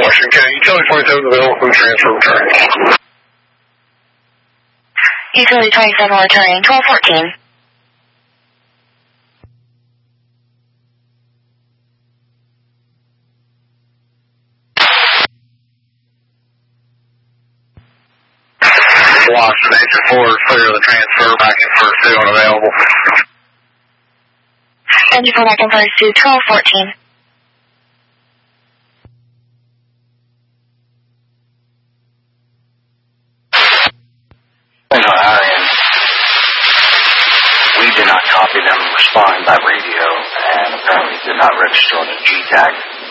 Washington County. Utility 27 available for the transfer returning. Utility 27 returning 1214. Washington, engine 4 is clear of the transfer, back in first 2 unavailable. Engine 4 back in first 2, 1214. On our end, we did not copy them responding by radio and apparently did not register on the G tag.